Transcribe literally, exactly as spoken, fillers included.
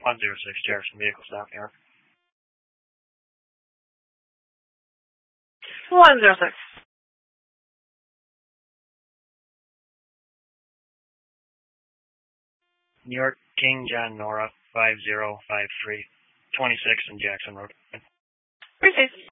one zero six Jefferson, vehicle stop, New York. one zero six. New York, King John Nora, five zero five three, twenty-six in Jackson Road. Appreciate it.